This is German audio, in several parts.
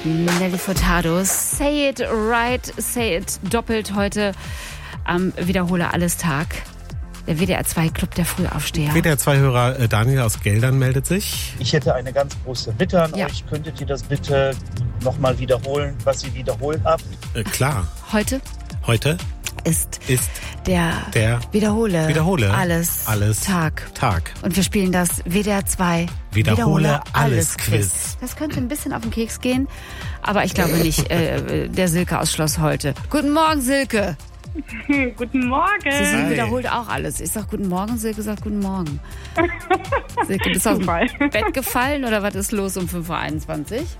Nelly Furtado, Say It Right, Say It doppelt heute am Wiederhole alles Tag. Der WDR 2 Club der Frühaufsteher. WDR 2-Hörer Daniel aus Geldern meldet sich. Ich hätte eine ganz große Bitte an euch. Könntet ihr das bitte nochmal wiederholen, was ihr wiederholt habt? Klar. Heute ist der Wiederhole alles Tag. Und wir spielen das WDR 2 Wiederhole alles Quiz. Das könnte ein bisschen auf den Keks gehen, aber ich glaube nicht. Der Silke aus Schloss Holte. Guten Morgen, Silke. Guten Morgen. Sie wiederholt auch alles. Ich sag guten Morgen, Silke sagt guten Morgen. Silke, bist du aus dem Bett gefallen oder was ist los um 5.21 Uhr?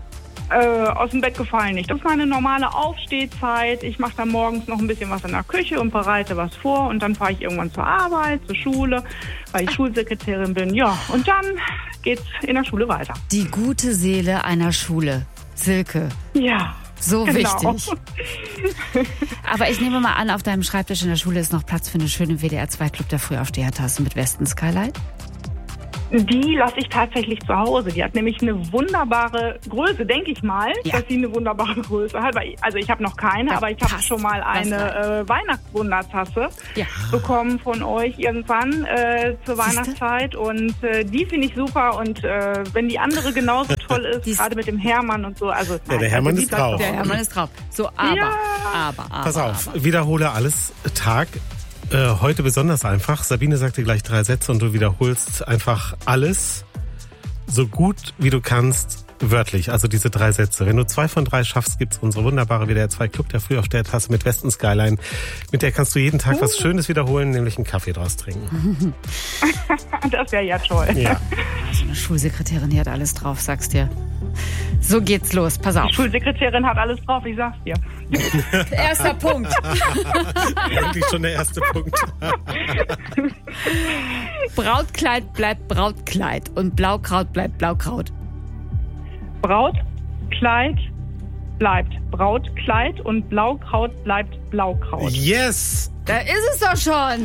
Aus dem Bett gefallen nicht. Das ist meine normale Aufstehzeit. Ich mache dann morgens noch ein bisschen was in der Küche und bereite was vor. Und dann fahre ich irgendwann zur Arbeit, zur Schule, weil ich Schulsekretärin bin. Ja, und dann geht's in der Schule weiter. Die gute Seele einer Schule. Silke. Ja. So genau. Wichtig. Aber ich nehme mal an, auf deinem Schreibtisch in der Schule ist noch Platz für eine schöne WDR 2 Club der Frühaufsteher-Tasse mit Westen Skyline. Die lasse ich tatsächlich zu Hause. Die hat nämlich eine wunderbare Größe, denke ich mal, dass sie eine wunderbare Größe hat. Also ich habe noch keine, aber ich habe schon mal eine Weihnachtswundertasse bekommen von euch irgendwann zur Weihnachtszeit. Und die finde ich super. Und wenn die andere genauso toll ist, gerade mit dem Hermann und so. Also, der Hermann ist drauf. Der Hermann ist drauf. So, aber. Pass auf, wiederhole alles Tag. Heute besonders einfach. Sabine sagt dir gleich 3 Sätze und du wiederholst einfach alles so gut wie du kannst, wörtlich. Also diese 3 Sätze. Wenn du 2 von 3 schaffst, gibt's unsere wunderbare WDR 2 Club der Frühaufsteher-Tasse mit Westen Skyline. Mit der kannst du jeden Tag was Schönes wiederholen, nämlich einen Kaffee draus trinken. Das wäre ja toll. Ja. So eine Schulsekretärin, die hat alles drauf, sagst dir. So geht's los, pass auf. Die Schulsekretärin hat alles drauf, ich sag's dir. Erster Punkt. Eigentlich schon der erste Punkt. Brautkleid bleibt Brautkleid und Blaukraut bleibt Blaukraut. Brautkleid bleibt Brautkleid und Blaukraut bleibt Blaukraut. Yes! Da ist es doch schon.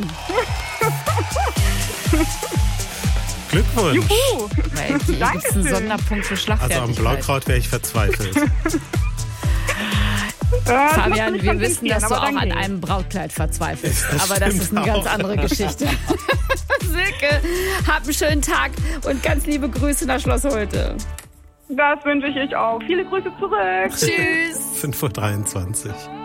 Glückwunsch. Juhu. Hier gibt es einen Sonderpunkt für Schlagfertigkeit. Also am Blaukraut wäre ich verzweifelt. Fabian, wir wissen, dass du auch an einem Brautkleid verzweifelst. Aber das ist eine ganz andere Geschichte. Silke, hab einen schönen Tag und ganz liebe Grüße nach Schloss Holte. Das wünsche ich euch auch. Viele Grüße zurück. Tschüss. 5.23 Uhr.